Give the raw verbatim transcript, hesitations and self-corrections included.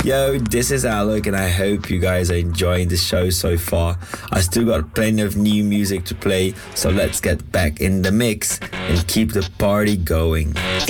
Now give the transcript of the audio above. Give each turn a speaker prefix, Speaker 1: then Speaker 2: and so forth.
Speaker 1: Yo, this is Alec, and I hope you guys are enjoying the show so far. I still got plenty of new music to play, so let's get back in the mix and keep the party going.